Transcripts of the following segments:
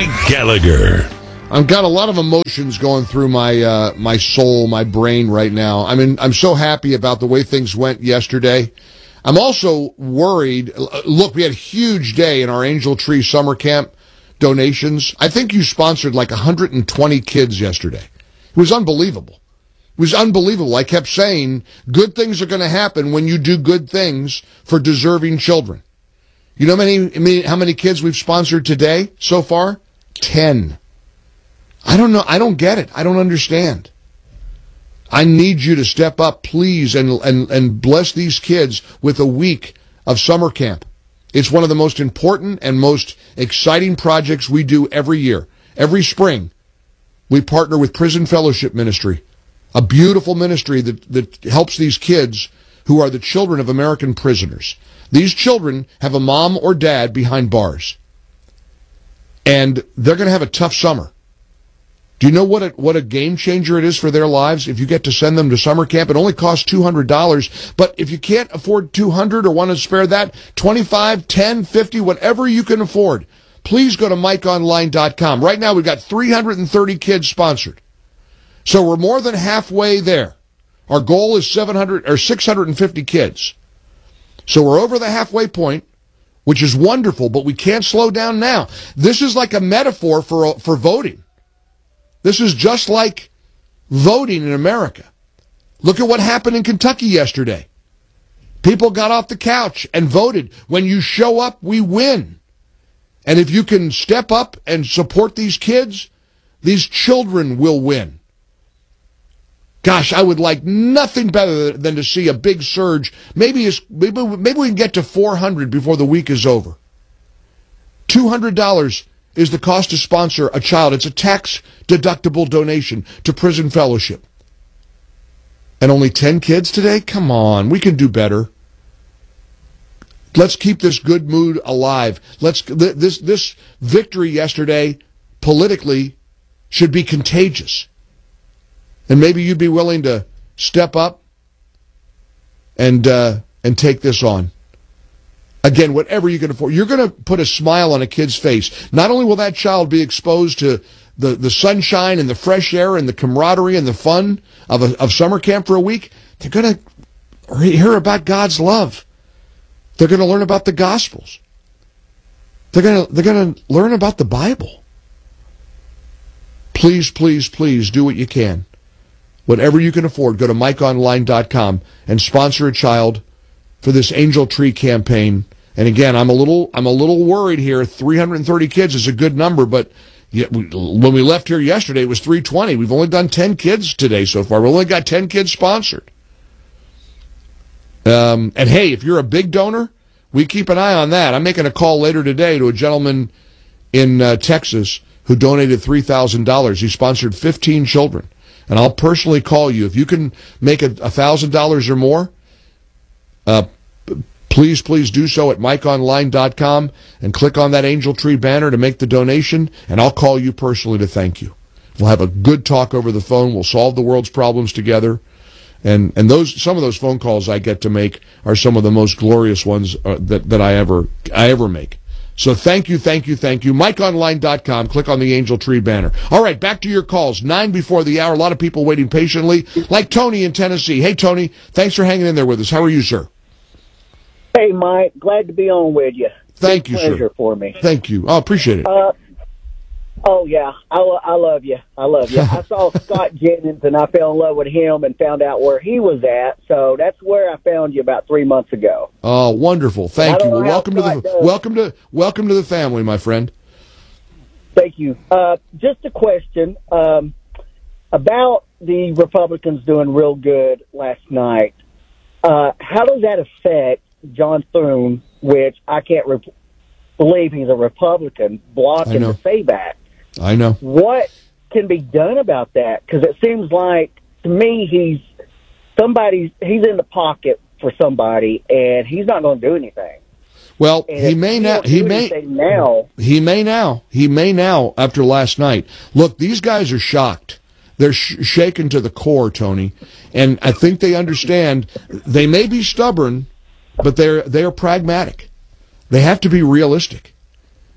Mike Gallagher. I've got a lot of emotions going through my my soul, my brain right now. I mean, I'm so happy about the way things went yesterday. I'm also worried. Look, we had a huge day in our Angel Tree Summer Camp donations. I think you sponsored like 120 kids yesterday. It was unbelievable. It was unbelievable. I kept saying, good things are going to happen when you do good things for deserving children. You know how many kids we've sponsored today so far? 10. I don't know. I don't get it. I don't understand. I need you to step up, please, and bless these kids with a week of summer camp. It's one of the most important and most exciting projects we do every year. Every spring, we partner with Prison Fellowship Ministry, a beautiful ministry that helps these kids who are the children of American prisoners. These children have a mom or dad behind bars, and they're going to have a tough summer. Do you know what a game changer it is for their lives if you get to send them to summer camp? It only costs $200, but if you can't afford $200 or want to spare that, $25, $10, $50, whatever you can afford, please go to MikeOnline.com. Right now we've got 330 kids sponsored. So we're more than halfway there. Our goal is 650 kids. So we're over the halfway point, which is wonderful, but we can't slow down now. This is like a metaphor for voting. This is just like voting in America. Look at what happened in Kentucky yesterday. People got off the couch and voted. When you show up, we win. And if you can step up and support these kids, these children will win. Gosh, I would like nothing better than to see a big surge. Maybe we can get to 400 before the week is over. $200 is the cost to sponsor a child. It's a tax-deductible donation to Prison Fellowship. And only 10 kids today? Come on, we can do better. Let's keep this good mood alive. This victory yesterday, politically, should be contagious. And maybe you'd be willing to step up and take this on. Again, whatever you can afford, you're going to put a smile on a kid's face. Not only will that child be exposed to the sunshine and the fresh air and the camaraderie and the fun of summer camp for a week, they're going to hear about God's love. They're going to learn about the Gospels. They're going to learn about the Bible. Please, please, please do what you can. Whatever you can afford, go to MikeOnline.com and sponsor a child for this Angel Tree campaign. And again, I'm a little worried here. 330 kids is a good number, but when we left here yesterday, it was 320. We've only done 10 kids today so far. We've only got 10 kids sponsored. And hey, if you're a big donor, we keep an eye on that. I'm making a call later today to a gentleman in Texas who donated $3,000. He sponsored 15 children. And I'll personally call you. If you can make $1,000 or more, please do so at MikeOnline.com and click on that Angel Tree banner to make the donation, and I'll call you personally to thank you. We'll have a good talk over the phone. We'll solve the world's problems together. And some of those phone calls I get to make are some of the most glorious ones that I ever make. So thank you. MikeOnline.com. Click on the Angel Tree banner. All right, back to your calls. 9 before the hour. A lot of people waiting patiently, like Tony in Tennessee. Hey, Tony, thanks for hanging in there with us. How are you, sir? Hey, Mike. Glad to be on with you. Thank you, sir. Pleasure for me. Thank you. I appreciate it. Oh, yeah. I love you. I saw Scott Jennings, and I fell in love with him and found out where he was at. So that's where I found you about 3 months ago. Oh, wonderful. Thank you. Well, welcome to the family, my friend. Thank you. Just a question about the Republicans doing real good last night. How does that affect John Thune, which I can't believe he's a Republican, blocking the SAVE Act? I know. What can be done about that? Because it seems like, to me, he's in the pocket for somebody, and he's not going to do anything. Well, he may now. He may now. After last night, look, these guys are shocked. They're shaken to the core, Tony, and I think they understand. They may be stubborn, but they are pragmatic. They have to be realistic.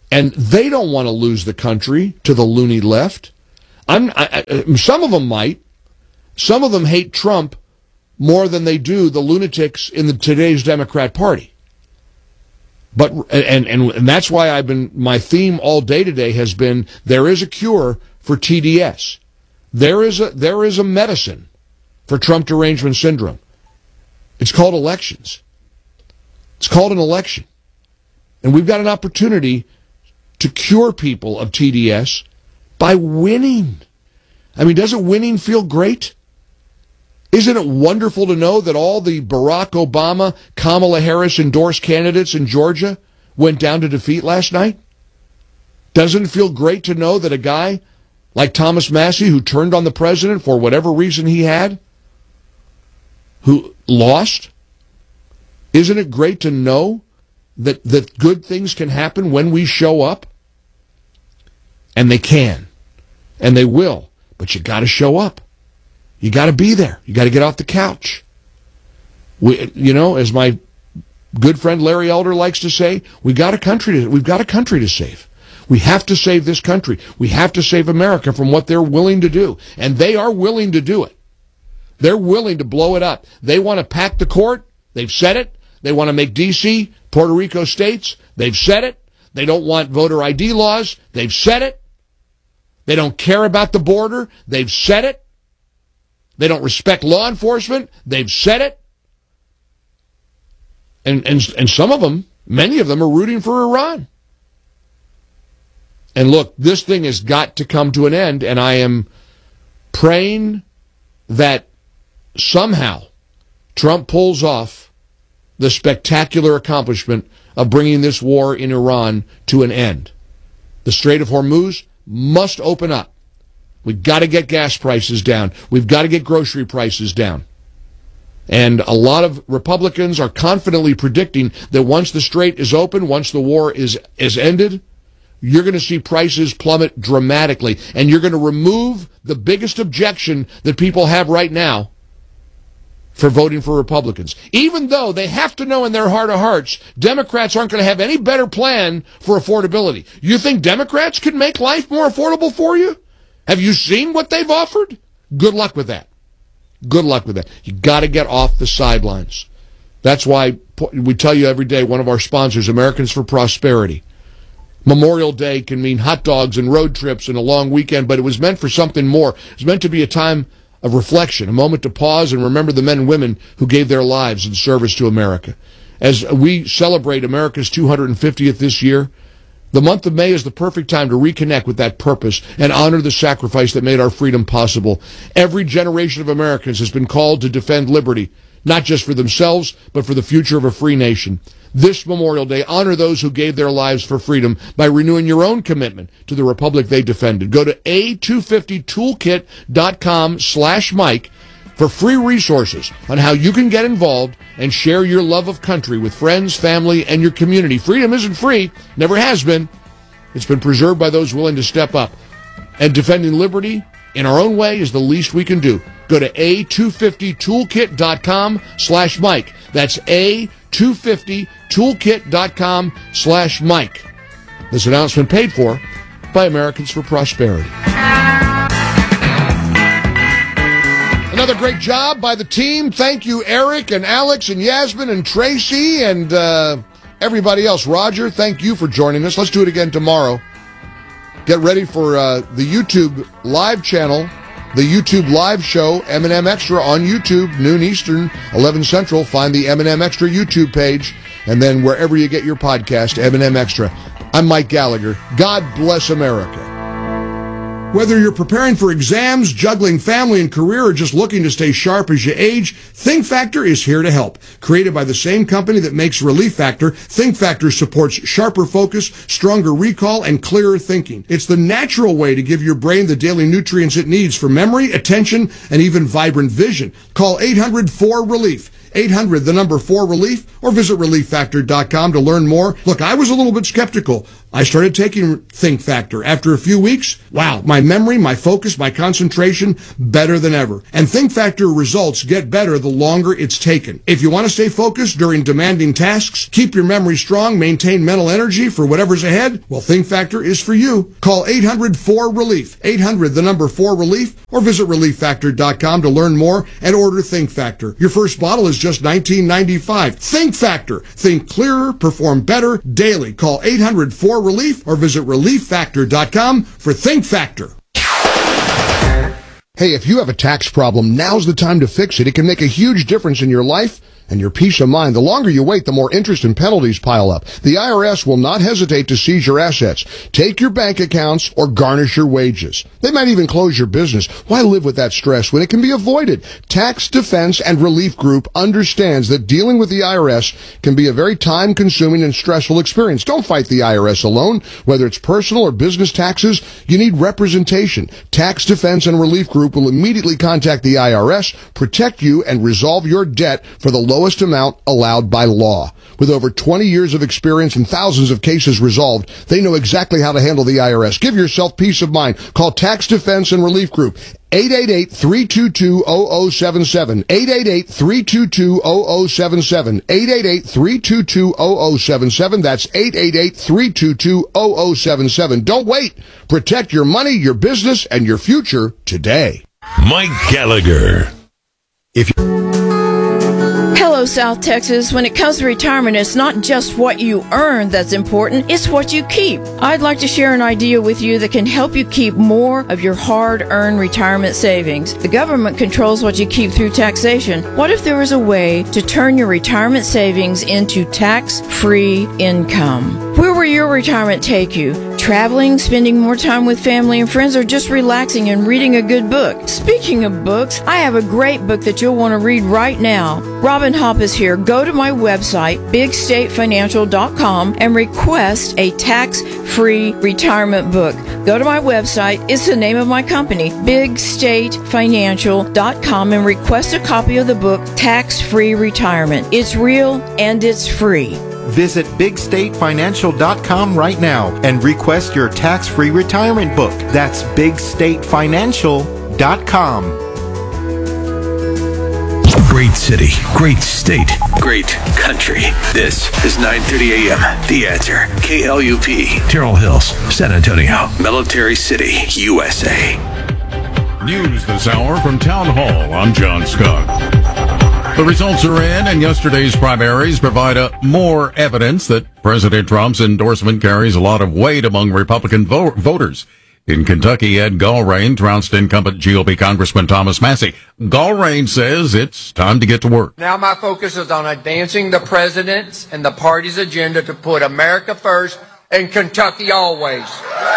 And they don't want to lose the country to the loony left. Some of them might. Some of them hate Trump more than they do the lunatics in today's Democrat Party. But and that's why my theme all day today has been there is a cure for TDS. There is a medicine for Trump derangement syndrome. It's called elections. It's called an election. And we've got an opportunity to cure people of TDS by winning. I mean, doesn't winning feel great? Isn't it wonderful to know that all the Barack Obama, Kamala Harris endorsed candidates in Georgia went down to defeat last night? Doesn't it feel great to know that a guy like Thomas Massie, who turned on the president for whatever reason he had, who lost? Isn't it great to know that good things can happen when we show up? And they can. And they will. But you got to show up. You got to be there. You got to get off the couch. As my good friend Larry Elder likes to say, we've got a country to save. We have to save this country. We have to save America from what they're willing to do. And they are willing to do it. They're willing to blow it up. They want to pack the court. They've said it. They want to make D.C., Puerto Rico states. They've said it. They don't want voter ID laws. They've said it. They don't care about the border. They've said it. They don't respect law enforcement. They've said it. And some of them, many of them, are rooting for Iran. And look, this thing has got to come to an end, and I am praying that somehow Trump pulls off the spectacular accomplishment of bringing this war in Iran to an end. The Strait of Hormuz must open up. We've got to get gas prices down. We've got to get grocery prices down. And a lot of Republicans are confidently predicting that once the strait is open, once the war is ended, you're going to see prices plummet dramatically. And you're going to remove the biggest objection that people have right now for voting for Republicans. Even though they have to know in their heart of hearts, Democrats aren't going to have any better plan for affordability. You think Democrats can make life more affordable for you? Have you seen what they've offered? Good luck with that. Good luck with that. You got to get off the sidelines. That's why we tell you every day, one of our sponsors, Americans for Prosperity. Memorial Day can mean hot dogs and road trips and a long weekend, but it was meant for something more. It was meant to be a time of reflection, a moment to pause and remember the men and women who gave their lives in service to America. As we celebrate America's 250th this year, the month of May is the perfect time to reconnect with that purpose and honor the sacrifice that made our freedom possible. Every generation of Americans has been called to defend liberty, not just for themselves, but for the future of a free nation. This Memorial Day, honor those who gave their lives for freedom by renewing your own commitment to the republic they defended. Go to a250toolkit.com/Mike for free resources on how you can get involved and share your love of country with friends, family, and your community. Freedom isn't free, never has been. It's been preserved by those willing to step up. And defending liberty in our own way is the least we can do. Go to a250toolkit.com/Mike. That's a250toolkit.com/Mike. This announcement paid for by Americans for Prosperity. Another great job by the team. Thank you, Eric and Alex and Yasmin and Tracy and everybody else. Roger, thank you for joining us. Let's do it again tomorrow. Get ready for the YouTube live channel, the YouTube live show, M&M Extra on YouTube, noon Eastern, 11 Central. Find the M&M Extra YouTube page, and then wherever you get your podcast, M&M Extra. I'm Mike Gallagher. God bless America. Whether you're preparing for exams, juggling family and career, or just looking to stay sharp as you age, Think Factor is here to help. Created by the same company that makes Relief Factor, Think Factor supports sharper focus, stronger recall, and clearer thinking. It's the natural way to give your brain the daily nutrients it needs for memory, attention, and even vibrant vision. Call 800-4-RELIEF. 800, 4RELIEF, or visit ReliefFactor.com to learn more. Look, I was a little bit skeptical. I started taking Think Factor. After a few weeks, wow, my memory, my focus, my concentration, better than ever. And Think Factor results get better the longer it's taken. If you want to stay focused during demanding tasks, keep your memory strong, maintain mental energy for whatever's ahead, well, Think Factor is for you. Call 800-4RELIEF, 800, 4RELIEF, or visit ReliefFactor.com to learn more and order Think Factor. Your first bottle is just $19.95. Think Factor. Think clearer, perform better daily. Call 800-4RELIEF or visit ReliefFactor.com for Think Factor. Hey, if you have a tax problem, now's the time to fix it. It can make a huge difference in your life and your peace of mind. The longer you wait, the more interest and penalties pile up. The IRS will not hesitate to seize your assets, take your bank accounts, or garnish your wages. They might even close your business. Why live with that stress when it can be avoided? Tax Defense and Relief Group understands that dealing with the IRS can be a very time-consuming and stressful experience. Don't fight the IRS alone. Whether it's personal or business taxes, you need representation. Tax Defense and Relief Group will immediately contact the IRS, protect you, and resolve your debt for the lowest amount allowed by law. With over 20 years of experience and thousands of cases resolved, they know exactly how to handle the IRS. Give yourself peace of mind. Call Tax Defense and Relief Group. 888-322-0077. 888-322-0077. 888-322-0077. That's 888-322-0077. Don't wait. Protect your money, your business, and your future today. Mike Gallagher. Hello, South Texas. When it comes to retirement, it's not just what you earn that's important, it's what you keep. I'd like to share an idea with you that can help you keep more of your hard-earned retirement savings. The government controls what you keep through taxation. What if there was a way to turn your retirement savings into tax-free income? Where will your retirement take you? Traveling, spending more time with family and friends, or just relaxing and reading a good book? Speaking of books, I have a great book that you'll want to read right now. Robin Hopp is here. Go to my website, BigStateFinancial.com, and request a tax-free retirement book. Go to my website. It's the name of my company, BigStateFinancial.com, and request a copy of the book, Tax-Free Retirement. It's real and it's free. Visit BigStateFinancial.com right now and request your tax-free retirement book. That's BigStateFinancial.com. Great city, great state, great country. This is 9:30 a.m. The Answer. KLUP. Terrell Hills, San Antonio. Military City, USA. News this hour from Town Hall. I'm John Scott. The results are in, and yesterday's primaries provide more evidence that President Trump's endorsement carries a lot of weight among Republican voters. In Kentucky, Ed Gallrain trounced incumbent GOP Congressman Thomas Massie. Gallrain says it's time to get to work. Now my focus is on advancing the president's and the party's agenda to put America first and Kentucky always.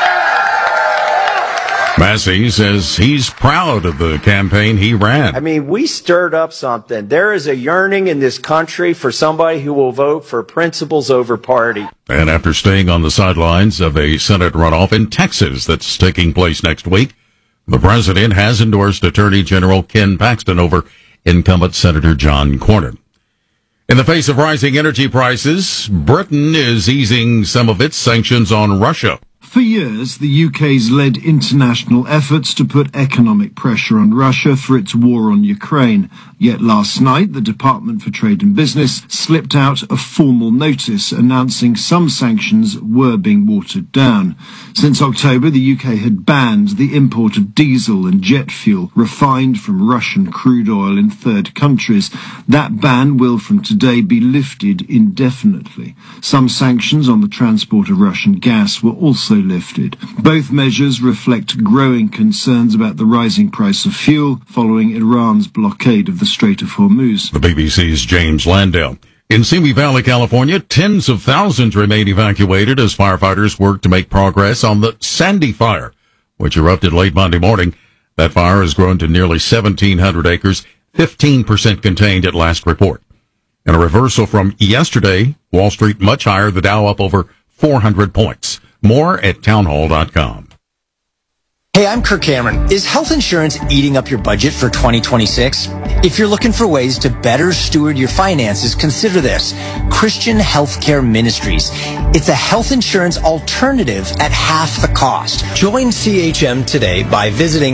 Massie says he's proud of the campaign he ran. I mean, we stirred up something. There is a yearning in this country for somebody who will vote for principles over party. And after staying on the sidelines of a Senate runoff in Texas that's taking place next week, the president has endorsed Attorney General Ken Paxton over incumbent Senator John Cornyn. In the face of rising energy prices, Britain is easing some of its sanctions on Russia. For years, the UK's led international efforts to put economic pressure on Russia for its war on Ukraine. Yet last night, the Department for Trade and Business slipped out a formal notice announcing some sanctions were being watered down. Since October, the UK had banned the import of diesel and jet fuel refined from Russian crude oil in third countries. That ban will from today be lifted indefinitely. Some sanctions on the transport of Russian gas were also lifted. Both measures reflect growing concerns about the rising price of fuel following Iran's blockade of the Strait of Hormuz. The BBC's James Landale. In Simi Valley, California, tens of thousands remain evacuated as firefighters work to make progress on the Sandy Fire, which erupted late Monday morning. That fire has grown to nearly 1,700 acres, 15% contained at last report. In a reversal from yesterday, Wall Street much higher, the Dow up over 400 points. More at townhall.com. Hey, I'm Kirk Cameron. Is health insurance eating up your budget for 2026? If you're looking for ways to better steward your finances, consider this. Christian Healthcare Ministries. It's a health insurance alternative at half the cost. Join CHM today by visiting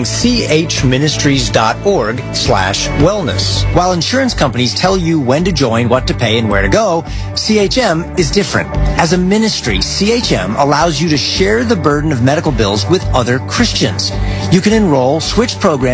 chministries.org/wellness. While insurance companies tell you when to join, what to pay, and where to go, CHM is different. As a ministry, CHM allows you to share the burden of medical bills with other Christians. You can enroll, switch programs,